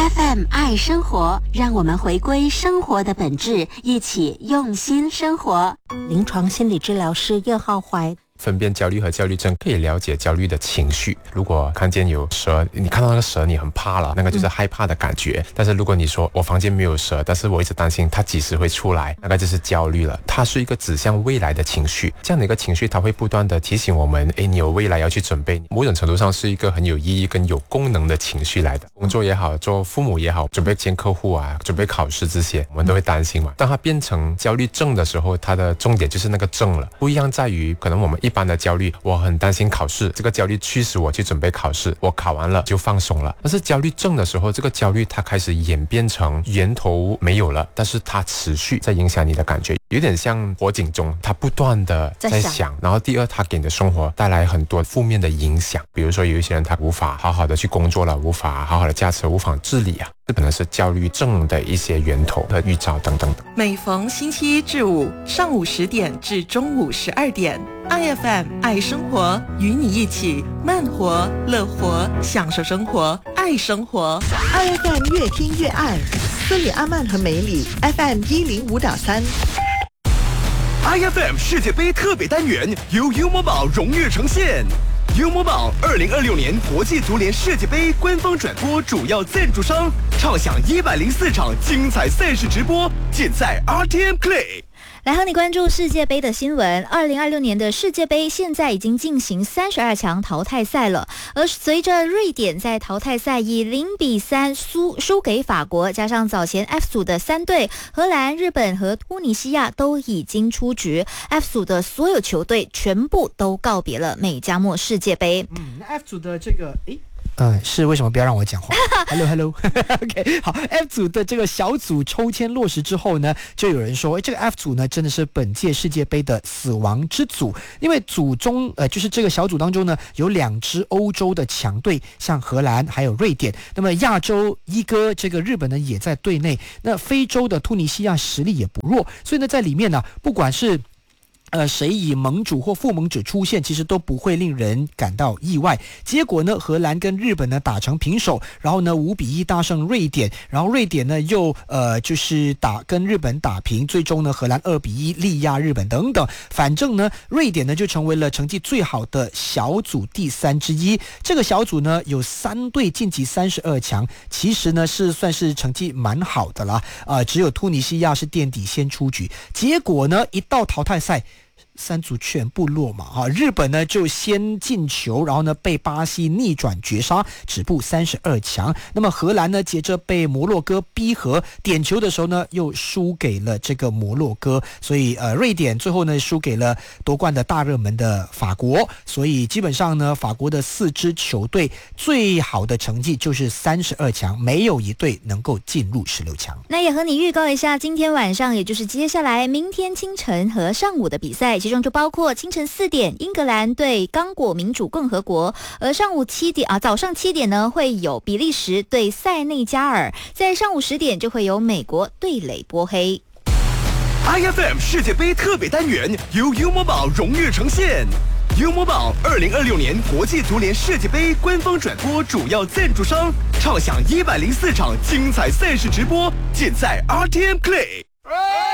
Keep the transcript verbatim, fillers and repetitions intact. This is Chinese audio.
F M 爱生活，让我们回归生活的本质，一起用心生活。临床心理治疗师叶浩怀。 分辨焦虑和焦虑症，可以了解焦虑的情绪。如果看见有蛇，你看到那个蛇你很怕了，那个就是害怕的感觉、嗯、但是如果你说我房间没有蛇，但是我一直担心它几时会出来，那个就是焦虑了。它是一个指向未来的情绪，这样的一个情绪它会不断的提醒我们，诶，你有未来要去准备，某种程度上是一个很有意义跟有功能的情绪来的。工作也好，做父母也好，准备见客户啊，准备考试这些我们都会担心嘛。当它变成焦虑症的时候，它的重点就是那个症了。不一样在于可能我们一般的焦虑，我很担心考试，这个焦虑驱使我去准备考试，我考完了就放松了。但是焦虑症的时候，这个焦虑它开始演变成源头没有了，但是它持续在影响你的感觉，有点像火警钟，它不断的在响。然后第二，它给你的生活带来很多负面的影响，比如说有一些人他无法好好的去工作了，无法好好的驾车，无法自理啊，这可能是焦虑症的一些源头和预兆等等的。 每逢星期一至五上午十点至中午十二点，I F M 爱生活，与你一起慢活、乐活，享受生活，爱生活。 I F M 越听越爱，斯里阿曼和梅里 F M 一零五点三。 I F M 世界杯特别单元由优某宝荣誉呈现。优某宝二零二六年国际足联世界杯官方转播主要赞助商，畅享一百零四场精彩赛事直播，尽在 R T M Play。 来和你关注世界杯的新闻。二零二六年的世界杯现在已经进行三十二强淘汰赛了，而随着瑞典在淘汰赛以零比三输输给法国，加上早前 F 组的三队荷兰、日本和突尼西亚都已经出局， F 组的所有球队全部都告别了美加墨世界杯。 嗯，那 F 组的这个诶嗯，是为什么不要让我讲话？Hello Hello OK 好 ，F 组的这个小组抽签落实之后呢，就有人说，这个 F 组呢真的是本届世界杯的死亡之组，因为组中呃就是这个小组当中呢有两支欧洲的强队，像荷兰还有瑞典，那么亚洲一哥这个日本呢也在队内，那非洲的突尼西亚实力也不弱，所以呢在里面呢不管是呃，谁以盟主或副盟主出现，其实都不会令人感到意外。结果呢，荷兰跟日本呢打成平手，然后呢五比一大胜瑞典，然后瑞典呢又呃就是打跟日本打平，最终呢荷兰二比一力压日本等等。反正呢，瑞典呢就成为了成绩最好的小组第三之一。这个小组呢有三队晋级三十二强，其实呢是算是成绩蛮好的啦。呃，只有突尼西亚是垫底先出局。结果呢，一到淘汰赛，三组全部落马啊！日本呢就先进球，然后呢被巴西逆转绝杀，止步三十二强。那么荷兰呢接着被摩洛哥逼和，点球的时候呢又输给了这个摩洛哥，所以呃瑞典最后呢输给了夺冠的大热门的法国。所以基本上呢，法国的四支球队最好的成绩就是三十二强，没有一队能够进入十六强。 那也和你预告一下，今天晚上，也就是接下来明天清晨和上午的比赛。其中就包括清晨四点英格兰对刚果民主共和国，而上午七点啊早上七点呢会有比利时对塞内加尔，在上午十点就会有美国对垒波黑。 I F M 世界杯特别单元由优某宝荣誉呈现。优某宝二零二六年国际足联世界杯官方转播主要赞助商，畅享一百零四场精彩赛事直播，尽在 R T M Play。